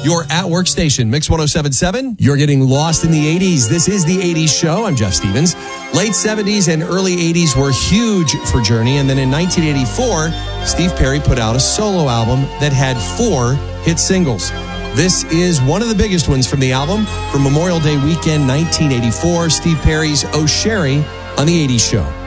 Your at-work station, Mix 107.7. You're getting lost in the 80s. This is the 80s show. I'm Jeff Stevens. Late 70s and early 80s were huge for Journey. And then in 1984, Steve Perry put out a solo album that had 4 hit singles. This is one of the biggest ones from the album. For Memorial Day weekend 1984, Steve Perry's Oh Sherry on the 80s show.